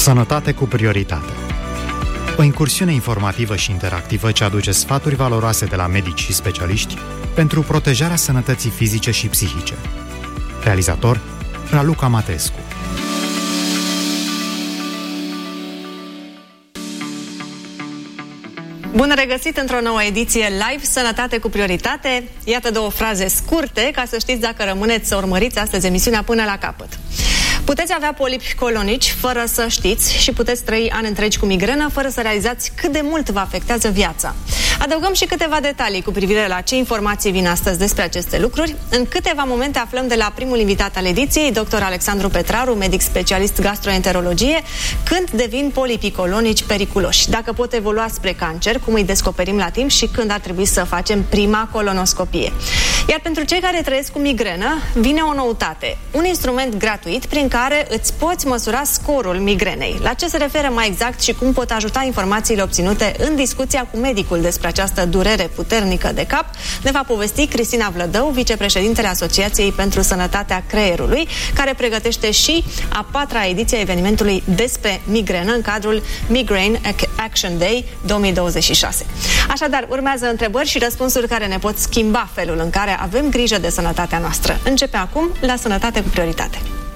Sănătate cu prioritate. O incursiune informativă și interactivă ce aduce sfaturi valoroase de la medici și specialiști pentru protejarea sănătății fizice și psihice. Realizator Raluca Matescu. Bun regăsit într-o nouă ediție live Sănătate cu prioritate. Iată două fraze scurte ca să știți dacă rămâneți să urmăriți astăzi emisiunea până la capăt. Puteți avea polipi colonici fără să știți și puteți trăi ani întregi cu migrenă fără să realizați cât de mult vă afectează viața. Adăugăm și câteva detalii cu privire la ce informații vin astăzi despre aceste lucruri. În câteva momente aflăm de la primul invitat al ediției, dr. Alexandru Petraru, medic specialist gastroenterologie, când devin polipii colonici periculoși, dacă pot evolua spre cancer, cum îi descoperim la timp și când ar trebui să facem prima colonoscopie. Iar pentru cei care trăiesc cu migrenă, vine o noutate, un instrument gratuit prin care îți poți măsura scorul migrenei. La ce se referă mai exact și cum pot ajuta informațiile obținute în discuția cu medicul despre această durere puternică de cap, ne va povesti Cristina Vlădău, vicepreședintele Asociației pentru Sănătatea Creierului, care pregătește și a 4-a ediție a evenimentului despre migrenă în cadrul Migraine Action Day 2026. Așadar, urmează întrebări și răspunsuri care ne pot schimba felul în care avem grijă de sănătatea noastră. Începe acum la Sănătate cu prioritate.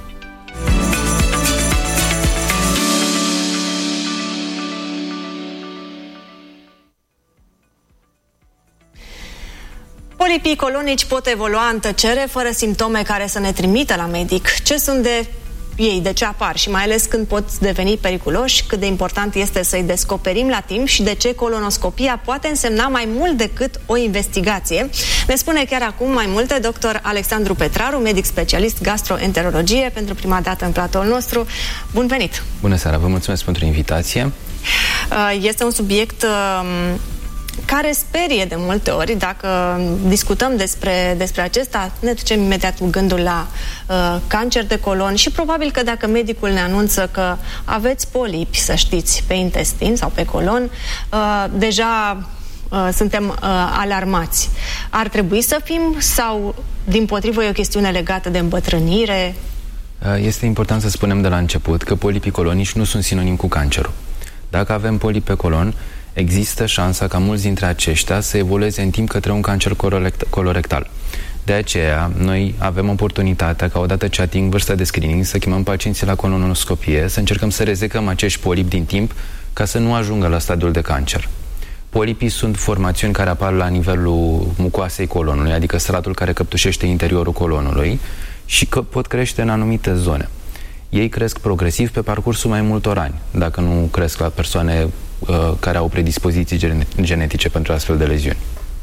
Polipii colonici pot evolua în tăcere fără simptome care să ne trimită la medic. Ce sunt de ei, de ce apar și mai ales când pot deveni periculoși, cât de important este să-i descoperim la timp și de ce colonoscopia poate însemna mai mult decât o investigație. Ne spune chiar acum mai multe dr. Alexandru Petraru, medic specialist gastroenterologie, pentru prima dată în platoul nostru. Bun venit! Bună seara, vă mulțumesc pentru invitație. Este un subiect care sperie de multe ori. Dacă discutăm despre acesta, ne ducem imediat cu gândul la cancer de colon și probabil că dacă medicul ne anunță că aveți polipi, să știți, pe intestin sau pe colon, deja suntem alarmați. Ar trebui să fim sau, dimpotrivă, e o chestiune legată de îmbătrânire? Este important să spunem de la început că polipii colonici nu sunt sinonim cu cancerul. Dacă avem polipi pe colon, există șansa ca mulți dintre aceștia să evolueze în timp către un cancer colorectal. De aceea, noi avem oportunitatea ca odată ce ating vârsta de screening să chemăm pacienții la colonoscopie, să încercăm să rezecăm acești polipi din timp ca să nu ajungă la stadiul de cancer. Polipii sunt formațiuni care apar la nivelul mucoasei colonului, adică stratul care căptușește interiorul colonului și pot crește în anumite zone. Ei cresc progresiv pe parcursul mai multor ani, dacă nu cresc la persoane care au predispoziții genetice pentru astfel de leziuni.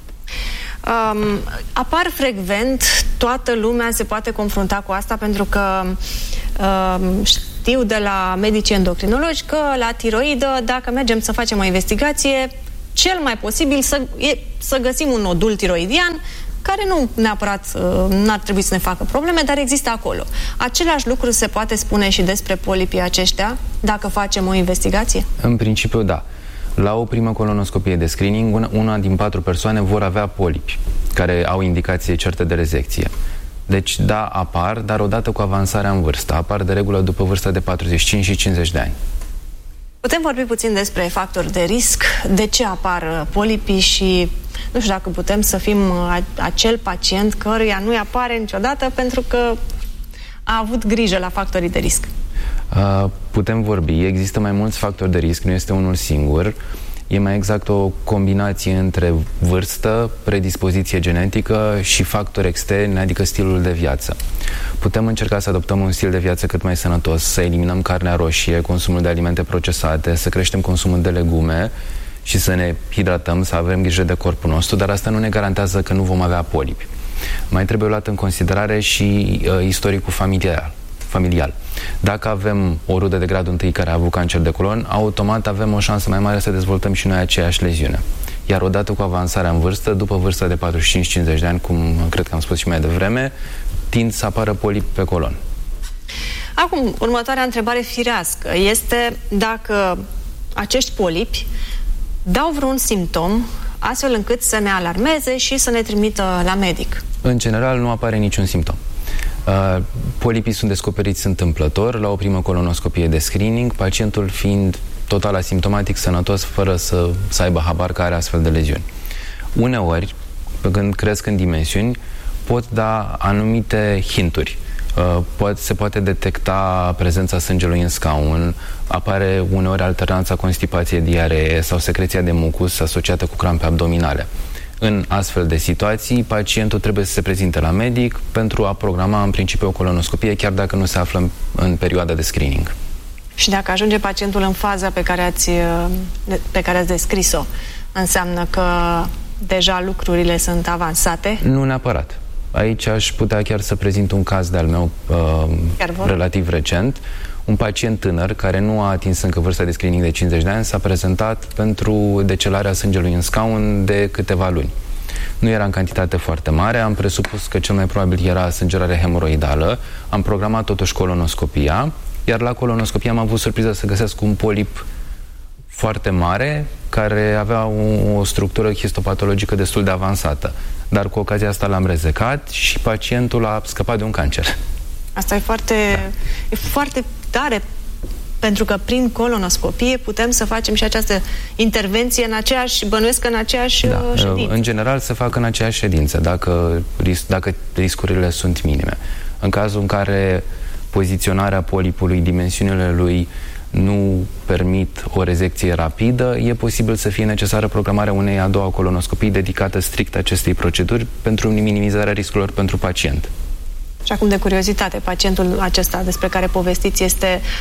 Apar frecvent, toată lumea se poate confrunta cu asta, pentru că știu de la medicii endocrinologi că la tiroidă, dacă mergem să facem o investigație, cel mai posibil să găsim un nodul tiroidian care nu neapărat n-ar trebui să ne facă probleme, dar există acolo. Același lucru se poate spune și despre polipii aceștia dacă facem o investigație? În principiu, da. La o primă colonoscopie de screening, una din 4 persoane vor avea polipi care au indicație certă de rezecție. Deci, da, apar, dar odată cu avansarea în vârstă. Apar de regulă după vârsta de 45 și 50 de ani. Putem vorbi puțin despre factori de risc? De ce apar polipii și nu știu dacă putem să fim acel pacient căruia nu-i apare niciodată pentru că a avut grijă la factorii de risc? Putem vorbi. Există mai mulți factori de risc, nu este unul singur. E mai exact o combinație între vârstă, predispoziție genetică și factori externi, adică stilul de viață. Putem încerca să adoptăm un stil de viață cât mai sănătos, să eliminăm carnea roșie, consumul de alimente procesate, să creștem consumul de legume și să ne hidratăm, să avem grijă de corpul nostru, dar asta nu ne garantează că nu vom avea polipi. Mai trebuie luat în considerare și istoricul familial. Dacă avem o rudă de gradul 1 care a avut cancer de colon, automat avem o șansă mai mare să dezvoltăm și noi aceeași leziune. Iar odată cu avansarea în vârstă, după vârsta de 45-50 de ani, cum cred că am spus și mai devreme, tind să apară polipi pe colon. Acum, următoarea întrebare firească este dacă acești polipi dau vreun simptom astfel încât să ne alarmeze și să ne trimită la medic. În general, nu apare niciun simptom. Polipii sunt descoperiți întâmplător la o primă colonoscopie de screening, pacientul fiind total asimptomatic, sănătos, fără să aibă habar că are astfel de leziuni. Uneori, când cresc în dimensiuni, pot da anumite hinturi. Se poate detecta prezența sângelui în scaun, apare uneori alternanța constipație-diaree sau secreția de mucus asociată cu crampe abdominale. În astfel de situații, pacientul trebuie să se prezinte la medic pentru a programa în principiu o colonoscopie, chiar dacă nu se află în perioada de screening. Și dacă ajunge pacientul în faza pe care ați descris-o, înseamnă că deja lucrurile sunt avansate? Nu neapărat. Aici aș putea chiar să prezint un caz de-al meu relativ recent. Un pacient tânăr care nu a atins încă vârsta de screening de 50 de ani s-a prezentat pentru decelarea sângelui în scaun de câteva luni. Nu era în cantitate foarte mare, am presupus că cel mai probabil era sângerare hemoroidală, am programat totuși colonoscopia, iar la colonoscopie am avut surpriza să găsesc un polip foarte mare, care avea o structură histopatologică destul de avansată. Dar cu ocazia asta l-am rezecat și pacientul a scăpat de un cancer. Asta e foarte tare, pentru că prin colonoscopie putem să facem și această intervenție în aceeași ședință. În general se fac în aceeași ședință, dacă riscurile sunt minime. În cazul în care poziționarea polipului, dimensiunile lui nu permit o rezecție rapidă, e posibil să fie necesară programarea unei a doua colonoscopii dedicată strict acestei proceduri pentru minimizarea riscurilor pentru pacient. Și acum, de curiozitate, pacientul acesta despre care povestiți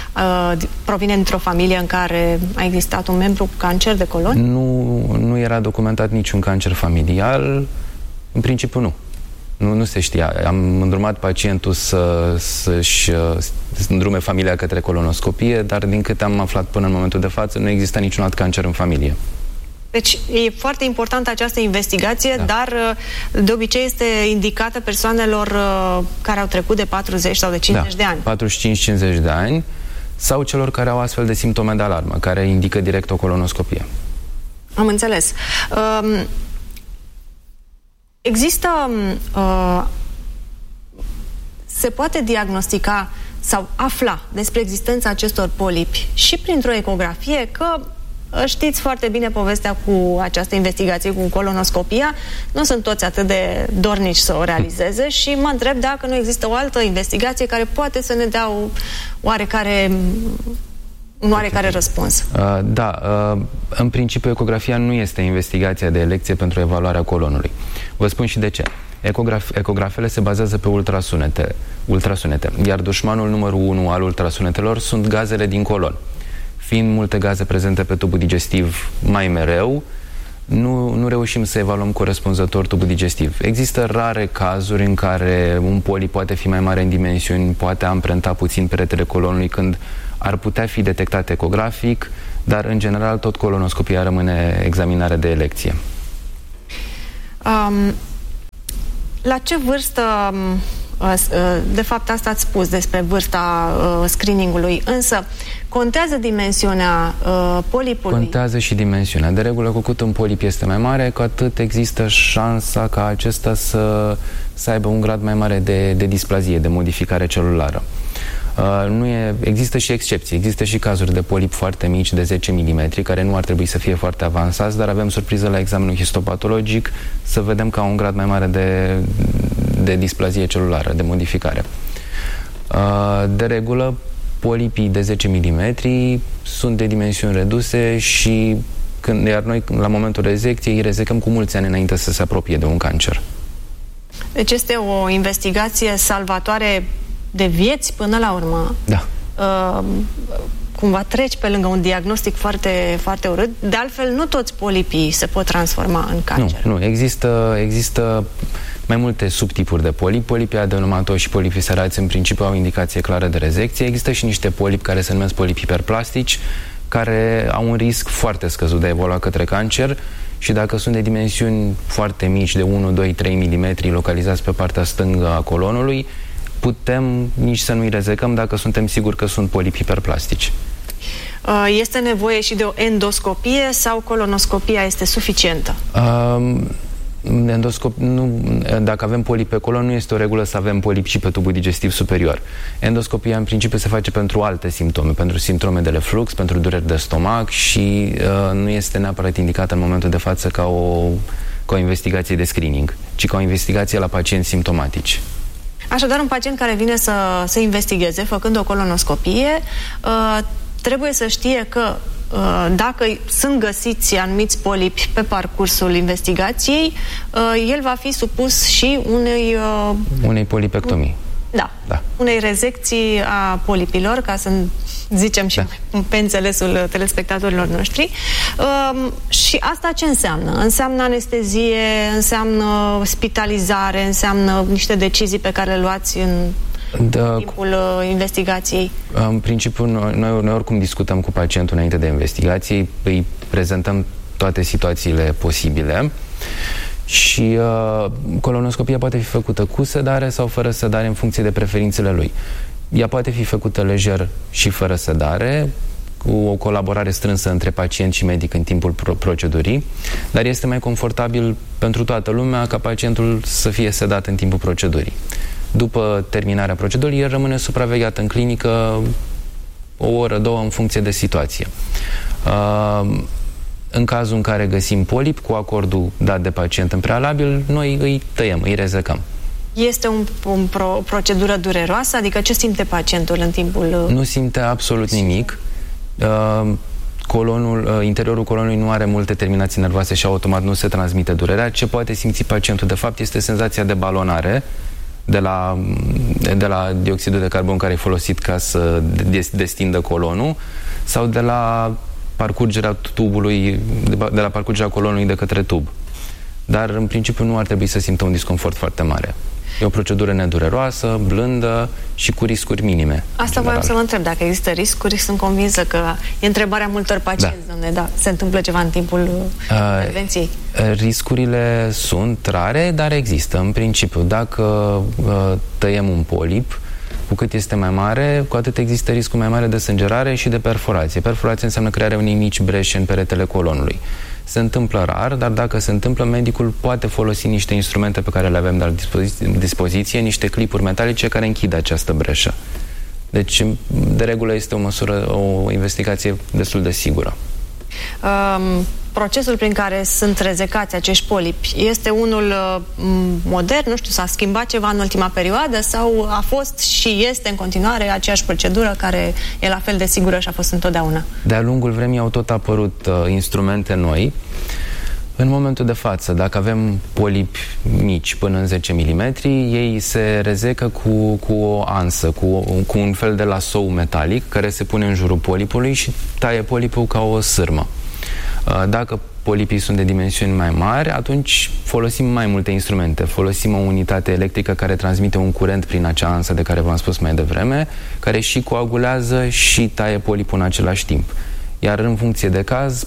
provine dintr-o familie în care a existat un membru cu cancer de colon? Nu era documentat niciun cancer familial. În principiu nu. Nu se știa. Am îndrumat pacientul să-și îndrume familia către colonoscopie, dar din câte am aflat până în momentul de față, nu există niciun alt cancer în familie. Deci e foarte importantă această investigație, da. Dar de obicei este indicată persoanelor care au trecut de 40 sau de 50 de ani. 45-50 de ani sau celor care au astfel de simptome de alarmă, care indică direct o colonoscopie. Am înțeles. Se poate diagnostica sau afla despre existența acestor polipi și printr-o ecografie, că știți foarte bine povestea cu această investigație, cu colonoscopia. Nu sunt toți atât de dornici să o realizeze și mă întreb dacă nu există o altă investigație care poate să ne dea un oarecare răspuns. În principiu ecografia nu este investigația de elecție pentru evaluarea colonului. Vă spun și de ce. Ecografele se bazează pe ultrasunete, iar dușmanul numărul 1 al ultrasunetelor sunt gazele din colon. Fiind multe gaze prezente pe tubul digestiv mai mereu, nu reușim să evaluăm corespunzător tubul digestiv. Există rare cazuri în care un polip poate fi mai mare în dimensiuni, poate amprenta puțin peretele colonului când ar putea fi detectat ecografic, dar în general tot colonoscopia rămâne examinare de elecție. La ce vârstă, de fapt asta ați spus despre vârsta screeningului, însă contează dimensiunea polipului? Contează și dimensiunea. De regulă, cu cât un polip este mai mare, cu atât există șansa ca acesta să aibă un grad mai mare de displazie, de modificare celulară. Există și excepții. Există și cazuri de polip foarte mici, de 10 mm, care nu ar trebui să fie foarte avansați, dar avem surpriză la examenul histopatologic să vedem că au un grad mai mare de displazie celulară, de modificare. De regulă, polipii de 10 mm sunt de dimensiuni reduse și iar noi, la momentul rezecției, îi rezecăm cu mulți ani înainte să se apropie de un cancer. Deci este o investigație salvatoare de vieți până la urmă. Da. Cumva treci pe lângă un diagnostic foarte, foarte urât. De altfel, nu toți polipii se pot transforma în cancer. Nu. Există mai multe subtipuri de polipi. Polipii adenomatoși și polipii sărați în principiu au indicație clară de rezecție. Există și niște polipi care se numesc polipi hiperplastici, care au un risc foarte scăzut de a evolua către cancer și dacă sunt de dimensiuni foarte mici, de 1, 2, 3 mm, localizați pe partea stângă a colonului, putem nici să nu-i rezecăm dacă suntem siguri că sunt polipi hiperplastici. Este nevoie și de o endoscopie sau colonoscopia este suficientă? Dacă avem polip pe colon, nu este o regulă să avem polip și pe tubul digestiv superior. Endoscopia în principiu se face pentru alte simptome, pentru simptome de reflux, pentru dureri de stomac și nu este neapărat indicată în momentul de față ca o investigație de screening, ci ca o investigație la pacienți simptomatici. Așadar, un pacient care vine să investigheze, făcând o colonoscopie, trebuie să știe că dacă sunt găsiți anumiți polipi pe parcursul investigației, el va fi supus și unei polipectomii. Da. Unei rezecții a polipilor, ca să zicem și pe înțelesul telespectatorilor noștri. Și asta ce înseamnă? Înseamnă anestezie, înseamnă spitalizare, înseamnă niște decizii pe care le luați în timpul investigației? În principiu, noi oricum discutăm cu pacientul înainte de investigație, îi prezentăm toate situațiile posibile și colonoscopia poate fi făcută cu sedare sau fără sedare în funcție de preferințele lui. Ea poate fi făcută lejer și fără sedare, cu o colaborare strânsă între pacient și medic în timpul procedurii, dar este mai confortabil pentru toată lumea ca pacientul să fie sedat în timpul procedurii. După terminarea procedurii, el rămâne supravegheat în clinică o oră, două, în funcție de situație. În cazul în care găsim polip, cu acordul dat de pacient în prealabil, noi îi tăiem, îi rezecăm. Este o procedură dureroasă? Adică ce simte pacientul în timpul... Nu simte absolut nimic. Interiorul colonului nu are multe terminații nervoase și automat nu se transmite durerea. Ce poate simți pacientul, de fapt, este senzația de balonare de la dioxidul de carbon care e folosit ca să destindă colonul sau de la parcurgerea tubului, de la parcurgerea colonului de către tub. Dar, în principiu, nu ar trebui să simtă un disconfort foarte mare. E o procedură nedureroasă, blândă și cu riscuri minime. Asta voiam să vă întreb, dacă există riscuri. Sunt convinsă că e întrebarea multor pacienți, dom'le, se întâmplă ceva în timpul intervenției? Riscurile sunt rare, dar există. În principiu, dacă tăiem un polip, cu cât este mai mare, cu atât există riscul mai mare de sângerare și de perforație. Perforație înseamnă crearea unei mici breșe în peretele colonului. Se întâmplă rar, dar dacă se întâmplă, medicul poate folosi niște instrumente pe care le avem la dispoziție, niște clipuri metalice care închid această breșă. Deci, de regulă, este o investigație destul de sigură. Procesul prin care sunt rezecați acești polipi este unul modern? Nu știu, s-a schimbat ceva în ultima perioadă sau a fost și este în continuare aceeași procedură care e la fel de sigură și a fost întotdeauna? De-a lungul vremii au tot apărut instrumente noi. În momentul de față, dacă avem polipi mici până în 10 mm, ei se rezecă cu o ansă, cu un fel de lasou metalic care se pune în jurul polipului și taie polipul ca o sârmă. Dacă polipii sunt de dimensiuni mai mari, atunci folosim mai multe instrumente. Folosim o unitate electrică care transmite un curent prin acea ansă de care v-am spus mai devreme, care și coagulează și taie polipul în același timp. Iar în funcție de caz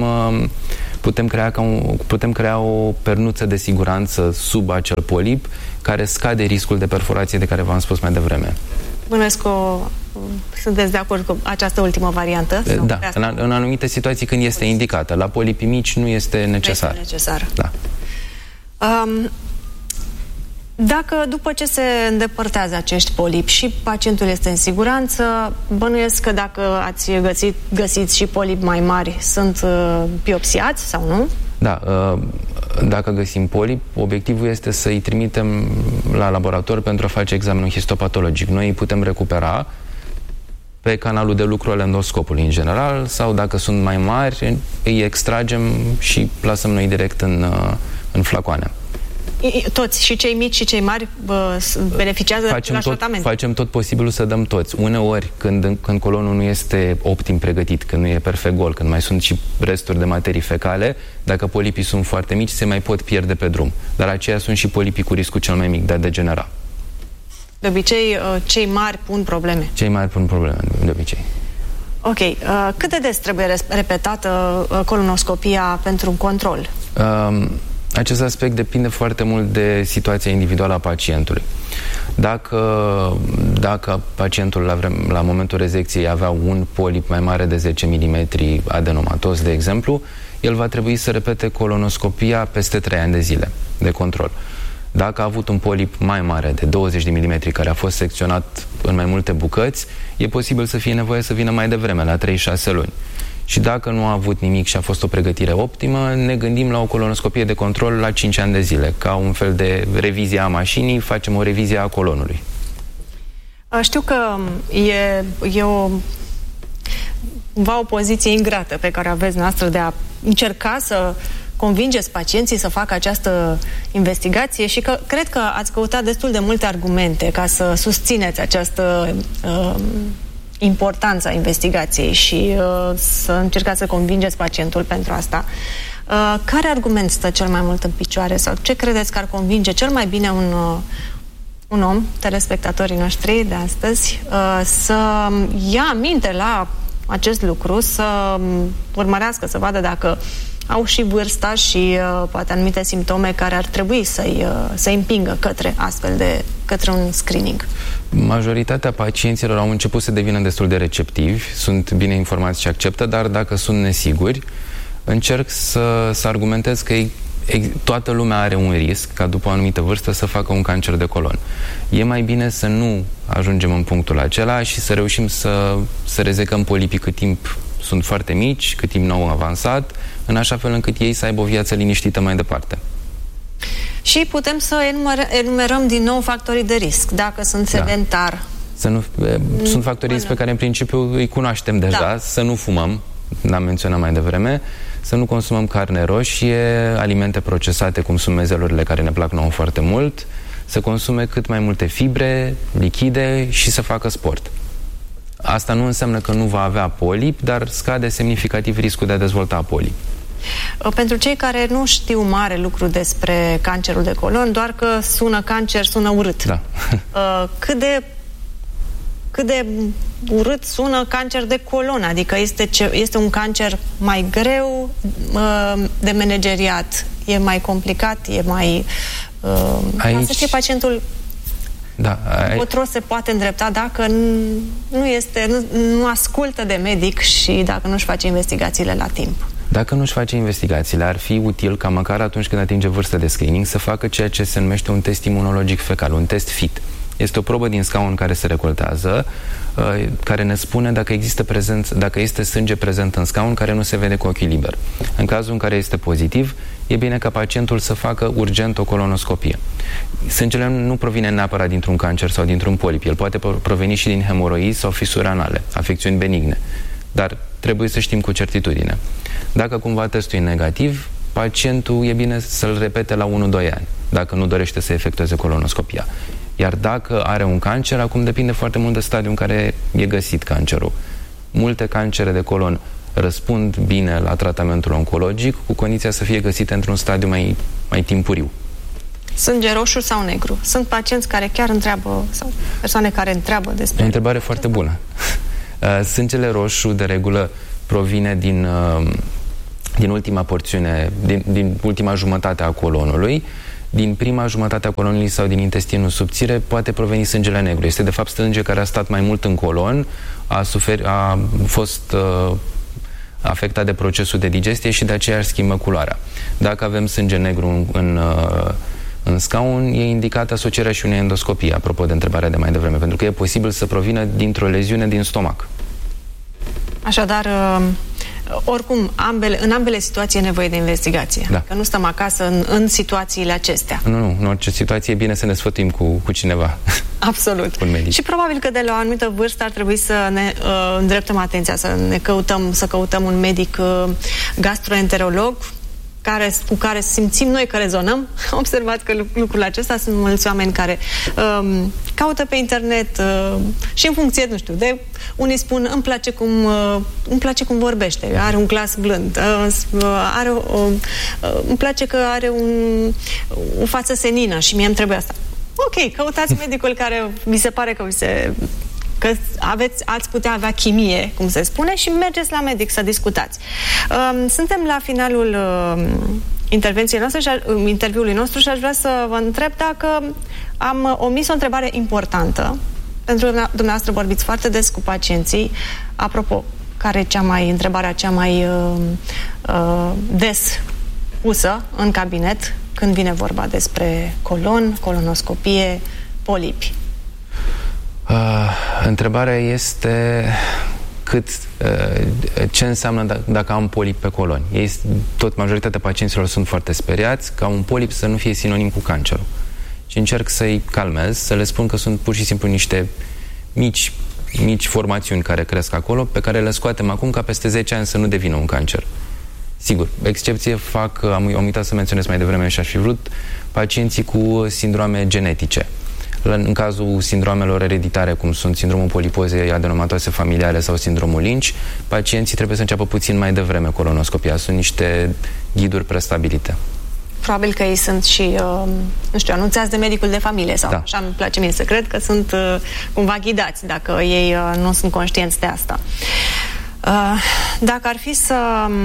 putem crea o pernuță de siguranță sub acel polip care scade riscul de perforație de care v-am spus mai devreme. Bănuiesc că sunteți de acord cu această ultimă variantă? Da, în anumite situații când este indicată. La polipii mici nu este necesar. Este necesar. Da. Dacă după ce se îndepărtează acești polipi și pacientul este în siguranță, bănuiesc că dacă ați găsit și polipi mai mari, sunt biopsiați sau nu? Da, dacă găsim polip, obiectivul este să îi trimitem la laborator pentru a face examenul histopatologic. Noi îi putem recupera pe canalul de lucru al endoscopului în general sau dacă sunt mai mari, îi extragem și plasăm noi direct în flacoane. Toți, și cei mici și cei mari, beneficiază de același tratament? Facem tot posibilul să dăm toți. Uneori, când colonul nu este optim pregătit, când nu e perfect gol, când mai sunt și resturi de materii fecale, dacă polipii sunt foarte mici, se mai pot pierde pe drum. Dar aceia sunt și polipii cu riscul cel mai mic de a degenera. De obicei, cei mari pun probleme. Cei mari pun probleme, de obicei. Ok. Cât de des trebuie repetată colonoscopia pentru un control? Acest aspect depinde foarte mult de situația individuală a pacientului. Dacă pacientul la momentul rezecției avea un polip mai mare de 10 mm adenomatos, de exemplu, el va trebui să repete colonoscopia peste 3 ani de zile de control. Dacă a avut un polip mai mare de 20 de milimetri care a fost secționat în mai multe bucăți, e posibil să fie nevoie să vină mai devreme, la 3-6 luni. Și dacă nu a avut nimic și a fost o pregătire optimă, ne gândim la o colonoscopie de control la 5 ani de zile. Ca un fel de revizie a mașinii, facem o revizie a colonului. Știu că e o poziție ingrată pe care aveți noastră de a încerca să convingeți pacienții să facă această investigație și că cred că ați căutat destul de multe argumente ca să susțineți această importanța investigației și să încercați să convingeți pacientul pentru asta. Care argument stă cel mai mult în picioare sau ce credeți că ar convinge cel mai bine un om, telespectatorii noștri de astăzi, să ia aminte la acest lucru, să urmărească, să vadă dacă au și vârsta și poate anumite simptome care ar trebui să-i împingă către un screening? Majoritatea pacienților au început să devină destul de receptivi, sunt bine informați și acceptă, dar dacă sunt nesiguri, încerc să argumentez că toată lumea are un risc ca după o anumită vârstă să facă un cancer de colon. E mai bine să nu ajungem în punctul acela și să reușim să rezecăm polipii cât timp sunt foarte mici, cât timp n-au avansat, în așa fel încât ei să aibă o viață liniștită mai departe. Și putem să enumerăm din nou factorii de risc. Dacă sunt sedentar... Sunt factorii de risc pe care în principiu îi cunoaștem deja. Să nu fumăm, l-am menționat mai devreme, să nu consumăm carne roșie, alimente procesate cum sunt mezelurile care ne plac nouă foarte mult, să consume cât mai multe fibre, lichide și să facă sport. Asta nu înseamnă că nu va avea polip, dar scade semnificativ riscul de a dezvolta polip. Pentru cei care nu știu mare lucru despre cancerul de colon, doar că sună cancer, sună urât. Da. Cât de urât sună cancer de colon? Adică este un cancer mai greu de manageriat, e mai complicat, e mai... Ca să știe pacientul... Potro se poate îndrepta dacă nu ascultă de medic și dacă nu-și face investigațiile la timp. Dacă nu-și face investigațiile, ar fi util ca măcar atunci când atinge vârsta de screening să facă ceea ce se numește un test imunologic fecal, un test FIT. Este o probă din scaun care se recoltează, care ne spune dacă este sânge prezent în scaun care nu se vede cu ochiul liber. În cazul în care este pozitiv, e bine ca pacientul să facă urgent o colonoscopie. Sângele nu provine neapărat dintr-un cancer sau dintr-un polip. El poate proveni și din hemoroizi sau fisuri anale, afecțiuni benigne. Dar trebuie să știm cu certitudine. Dacă cumva testul e negativ, pacientul e bine să-l repete la 1-2 ani, dacă nu dorește să efectueze colonoscopia. Iar dacă are un cancer, acum depinde foarte mult de stadiul în care e găsit cancerul. Multe cancere de colon răspund bine la tratamentul oncologic, cu condiția să fie găsite într-un stadiu mai timpuriu. Sânge roșu sau negru? Sunt pacienți care chiar întreabă, sau persoane care întreabă despre... O întrebare foarte bună. Sângele roșu, de regulă, provine din ultima porțiune, din ultima jumătate a colonului. Din prima jumătate a colonului sau din intestinul subțire poate proveni sângele negru. Este de fapt sânge care a stat mai mult în colon, a fost afectat de procesul de digestie și de aceea își schimbă culoarea. Dacă avem sânge negru în scaun, e indicată asocierea și unei endoscopii, apropo de întrebarea de mai devreme, pentru că e posibil să provină dintr-o leziune din stomac. Așadar, oricum, în ambele situații e nevoie de investigație. Da. Că nu stăm acasă în situațiile acestea. Nu, în orice situație e bine să ne sfătuim cu cineva. Absolut. Cu un medic. Și probabil că de la o anumită vârstă ar trebui să ne îndreptăm atenția, să căutăm un medic gastroenterolog cu care simțim noi că rezonăm. Observați că lucrul acesta sunt mulți oameni care caută pe internet și în funcție, nu știu, de unii spun îmi place cum vorbește, are un glas blând, îmi place că are o față senină și mie îmi trebuie asta. Ok, căutați medicul care vi se pare că ați putea avea chimie, cum se spune, și mergeți la medic să discutați. Suntem la finalul interviului nostru și aș vrea să vă întreb dacă am omis o întrebare importantă, pentru că dumneavoastră vorbiți foarte des cu pacienții. Apropo, care e întrebarea cea mai des pusă în cabinet când vine vorba despre colon, colonoscopie, polipi? Întrebarea este ce înseamnă dacă am polip pe colon. Majoritatea pacienților sunt foarte speriați ca un polip să nu fie sinonim cu cancerul. Și încerc să-i calmez, să le spun că sunt pur și simplu niște mici formațiuni care cresc acolo, pe care le scoatem acum ca peste 10 ani să nu devină un cancer. Sigur, excepție am uitat să menționez mai devreme și aș fi vrut, pacienții cu sindrome genetice. În cazul sindromelor ereditare, cum sunt sindromul polipozei adenomatoase familiale sau sindromul Lynch, pacienții trebuie să înceapă puțin mai devreme colonoscopia. Sunt niște ghiduri prestabilite. Probabil că ei sunt și, anunțați de medicul de familie sau așa îmi place mie să cred că sunt cumva ghidați dacă ei nu sunt conștienți de asta. Dacă ar fi să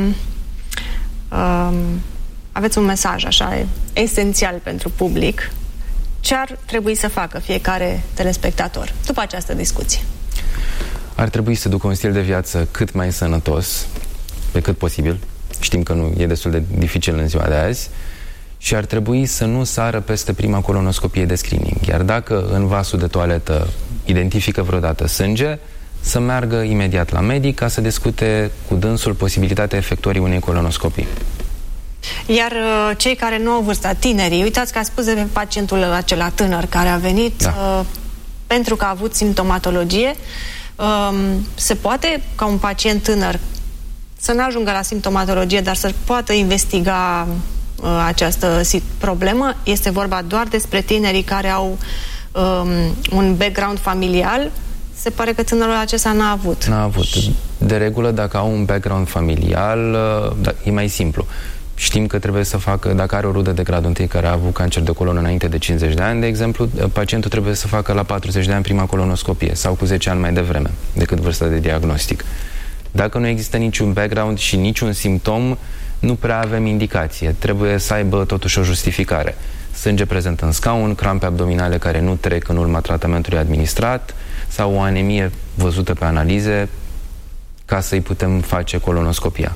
aveți un mesaj așa esențial pentru public, ce ar trebui să facă fiecare telespectator după această discuție? Ar trebui să ducă un stil de viață cât mai sănătos, pe cât posibil. Știm că nu e destul de dificil în ziua de azi. Și ar trebui să nu sară peste prima colonoscopie de screening. Iar dacă în vasul de toaletă identifică vreodată sânge, să meargă imediat la medic ca să discute cu dânsul posibilitatea efectuării unei colonoscopii. Iar cei care nu au vârsta, tinerii, uitați că a spus de pacientul acela tânăr care a venit pentru că a avut simptomatologie, se poate ca un pacient tânăr să nu ajungă la simptomatologie, dar să poată investiga această problemă? Este vorba doar despre tinerii care au un background familial? Se pare că tânărul acesta n-a avut. N-a avut. De regulă, dacă au un background familial, e mai simplu. Știm că trebuie să facă, dacă are o rudă de gradul 1 care a avut cancer de colon înainte de 50 de ani, de exemplu, pacientul trebuie să facă la 40 de ani prima colonoscopie sau cu 10 ani mai devreme decât vârsta de diagnostic. Dacă nu există niciun background și niciun simptom, nu prea avem indicație. Trebuie să aibă totuși o justificare. Sânge prezent în scaun, crampe abdominale care nu trec în urma tratamentului administrat sau o anemie văzută pe analize ca să-i putem face colonoscopia.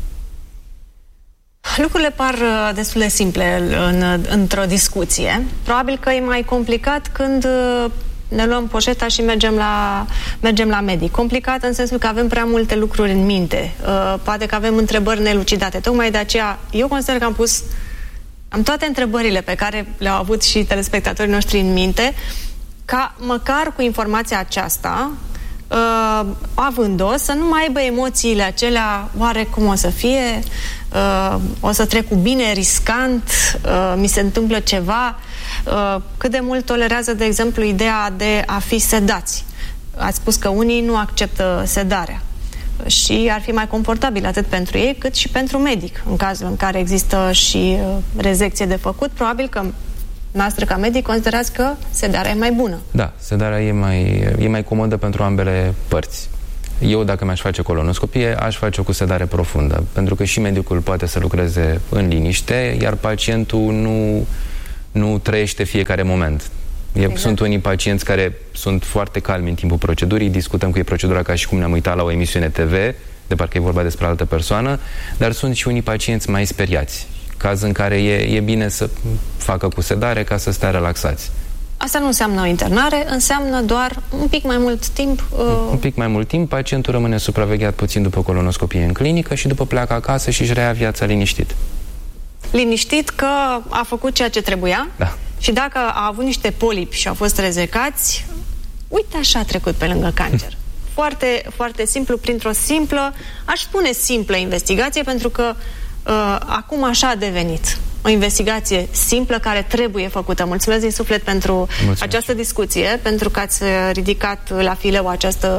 Lucrurile par destul de simple într-o discuție. Probabil că e mai complicat când ne luăm poșeta și mergem la medic. Complicat în sensul că avem prea multe lucruri în minte. Poate că avem întrebări nelucidate. Tocmai de aceea, eu consider că am toate întrebările pe care le-au avut și telespectatorii noștri în minte, ca măcar cu informația aceasta, având-o, să nu mai aibă emoțiile acelea, oare cum o să fie, o să trec cu bine, riscant, mi se întâmplă ceva, cât de mult tolerează, de exemplu, ideea de a fi sedați. Ați spus că unii nu acceptă sedarea și ar fi mai confortabil atât pentru ei cât și pentru medic, în cazul în care există și rezecție de făcut. Probabil că noastră ca medic considerați că sedarea e mai bună. Da, sedarea e mai comodă pentru ambele părți. Eu, dacă mi-aș face colonoscopie, aș face-o cu sedare profundă, pentru că și medicul poate să lucreze în liniște, iar pacientul nu trăiește fiecare moment. Exact. Sunt unii pacienți care sunt foarte calmi în timpul procedurii, discutăm cu ei procedura ca și cum ne-am uitat la o emisiune TV, de parcă e vorba despre altă persoană, dar sunt și unii pacienți mai speriați, caz în care e bine să facă cu sedare ca să stea relaxați. Asta nu înseamnă o internare, înseamnă doar un pic mai mult timp. Un pic mai mult timp, pacientul rămâne supravegheat puțin după colonoscopie în clinică și după pleacă acasă și își reia viața liniștit. Liniștit că a făcut ceea ce trebuia? Da. Și dacă a avut niște polipi și au fost rezecați, uite așa a trecut pe lângă cancer. Foarte, foarte simplu, printr-o simplă, aș spune simplă investigație, pentru că acum așa a devenit. O investigație simplă care trebuie făcută. Mulțumesc din suflet pentru această discuție, pentru că ați ridicat la fileu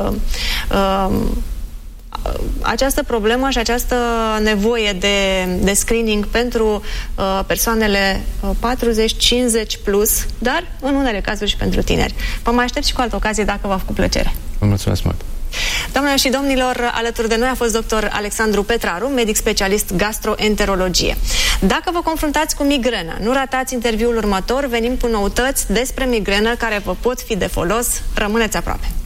această problemă și această nevoie de screening pentru persoanele 40-50 plus, dar în unele cazuri și pentru tineri. Vă mai aștept și cu altă ocazie dacă v-a făcut plăcere. Vă mulțumesc mult! Doamnelor și domnilor, alături de noi a fost dr. Alexandru Petraru, medic specialist gastroenterologie. Dacă vă confruntați cu migrenă, nu ratați interviul următor, venim cu noutăți despre migrenă care vă pot fi de folos. Rămâneți aproape!